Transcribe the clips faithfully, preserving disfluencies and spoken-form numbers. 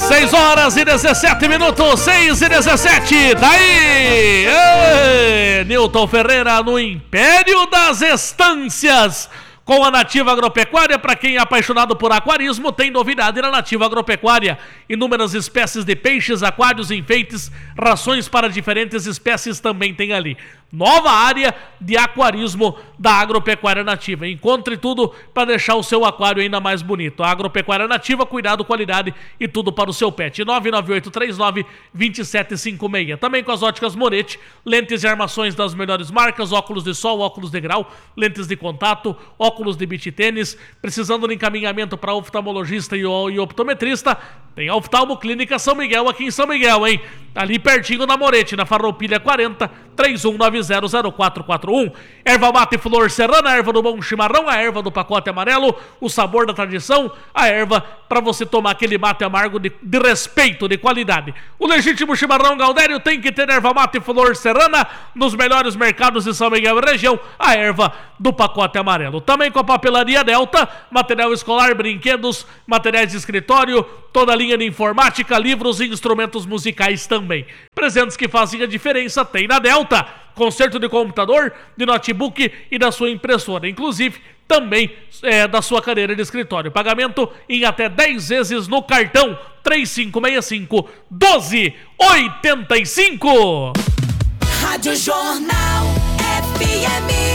seis horas e dezessete minutos, seis e dezessete, daí, Ei, Newton Ferreira no Império das Estâncias, com a Nativa Agropecuária. Para quem é apaixonado por aquarismo, tem novidade na Nativa Agropecuária. Inúmeras espécies de peixes, aquários, enfeites, rações para diferentes espécies também tem ali. Nova área de aquarismo da Agropecuária Nativa. Encontre tudo para deixar o seu aquário ainda mais bonito. A Agropecuária Nativa, cuidado, qualidade e tudo para o seu pet. nove nove oito três nove dois sete cinco seis. Também com as óticas Moretti, lentes e armações das melhores marcas, óculos de sol, óculos de grau, lentes de contato, óculos de beach tênis. Precisando de encaminhamento para oftalmologista e optometrista, tem a Oftalmo Clínica São Miguel aqui em São Miguel, hein? Ali pertinho da Moretti, na Farroupilha quarenta, três um nove zero zero quatro quatro um. Erva mate flor serrana, a erva do bom chimarrão, a erva do pacote amarelo, o sabor da tradição, a erva para você tomar aquele mate amargo de, de respeito, de qualidade. O legítimo chimarrão Gaudério tem que ter erva mate flor serrana nos melhores mercados de São Miguel e região, a erva do pacote amarelo. Também com a papelaria Delta, material escolar, brinquedos, materiais de escritório, toda a linha de informática, livros e instrumentos musicais também. Presentes que fazem a diferença tem na Delta. Conserto de computador, de notebook e da sua impressora. Inclusive, também é, da sua cadeira de escritório. Pagamento em até dez vezes no cartão. três cinco seis cinco, um dois oito cinco. Rádio Jornal F M.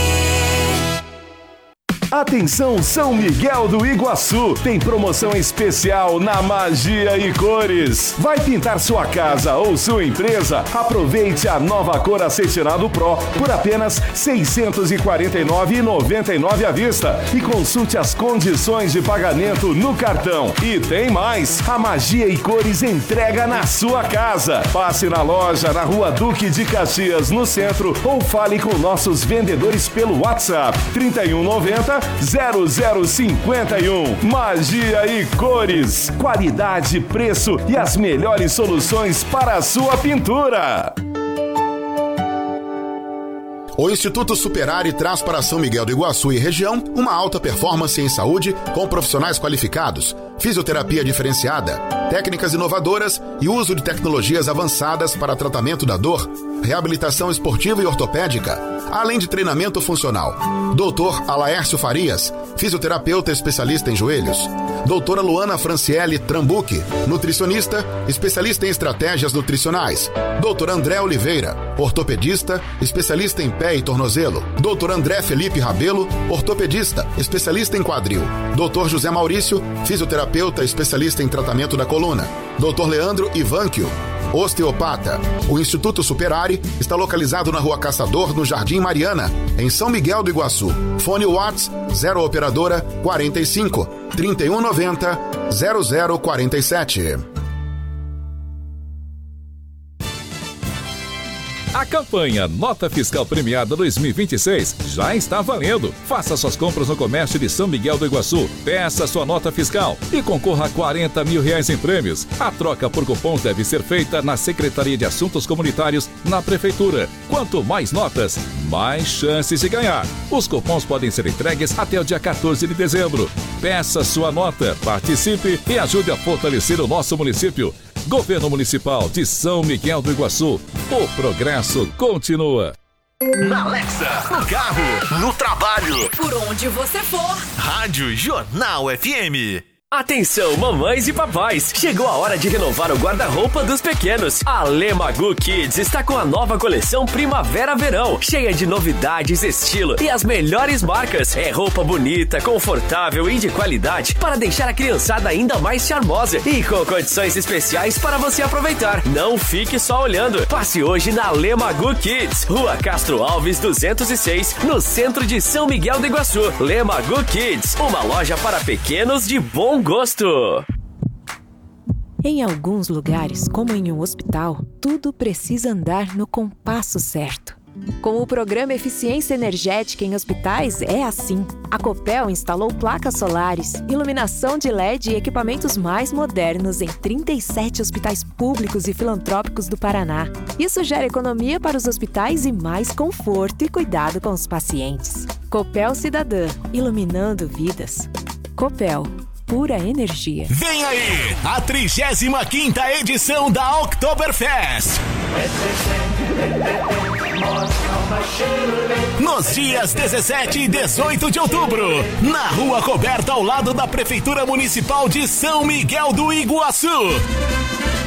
Atenção São Miguel do Iguaçu, tem promoção especial na Magia e Cores. Vai pintar sua casa ou sua empresa? Aproveite a nova cor Acetinado Pro por apenas seiscentos e quarenta e nove reais e noventa e nove centavos à vista e consulte as condições de pagamento no cartão. E tem mais, a Magia e Cores entrega na sua casa. Passe na loja na Rua Duque de Caxias, no centro, ou fale com nossos vendedores pelo WhatsApp trinta e um noventa, zero zero cinquenta e um. Magia e Cores, qualidade, preço e as melhores soluções para a sua pintura. O Instituto Superare traz para São Miguel do Iguaçu e região uma alta performance em saúde com profissionais qualificados, fisioterapia diferenciada, técnicas inovadoras e uso de tecnologias avançadas para tratamento da dor, reabilitação esportiva e ortopédica, além de treinamento funcional. doutor Alaércio Farias, fisioterapeuta especialista em joelhos. doutora Luana Franciele Trambuque, nutricionista, especialista em estratégias nutricionais. doutor André Oliveira, ortopedista, especialista em pé e tornozelo. doutor André Felipe Rabelo, ortopedista, especialista em quadril. doutor José Maurício, fisioterapeuta, especialista em tratamento da coluna. doutor Leandro Ivanquio, osteopata. O Instituto Superare está localizado na Rua Caçador, no Jardim Mariana, em São Miguel do Iguaçu. Fone WhatsApp zero operadora quarenta e cinco, trinta e um noventa, zero zero quarenta e sete. A campanha Nota Fiscal Premiada dois mil e vinte e seis já está valendo. Faça suas compras no comércio de São Miguel do Iguaçu, peça sua nota fiscal e concorra a quarenta mil reais em prêmios. A troca por cupons deve ser feita na Secretaria de Assuntos Comunitários, na Prefeitura. Quanto mais notas, mais chances de ganhar. Os cupons podem ser entregues até o dia quatorze de dezembro. Peça sua nota, participe e ajude a fortalecer o nosso município. Governo Municipal de São Miguel do Iguaçu. O progresso continua. Na Alexa, no carro, no trabalho, por onde você for. Rádio Jornal F M. Atenção, mamães e papais! Chegou a hora de renovar o guarda-roupa dos pequenos. A Lemagu Kids está com a nova coleção Primavera-Verão, cheia de novidades, estilo e as melhores marcas. É roupa bonita, confortável e de qualidade para deixar a criançada ainda mais charmosa e com condições especiais para você aproveitar. Não fique só olhando. Passe hoje na Lemagu Kids, Rua Castro Alves duzentos e seis, no centro de São Miguel do Iguaçu. Lemagu Kids, uma loja para pequenos de bom gosto. Em alguns lugares, como em um hospital, tudo precisa andar no compasso certo. Com o programa Eficiência Energética em Hospitais, é assim. A Copel instalou placas solares, iluminação de L E D e equipamentos mais modernos em trinta e sete hospitais públicos e filantrópicos do Paraná. Isso gera economia para os hospitais e mais conforto e cuidado com os pacientes. Copel Cidadã, iluminando vidas. Copel. pura energia. Vem aí, a trigésima quinta edição da Oktoberfest. Nos dias dezessete e dezoito de outubro, na rua coberta ao lado da Prefeitura Municipal de São Miguel do Iguaçu.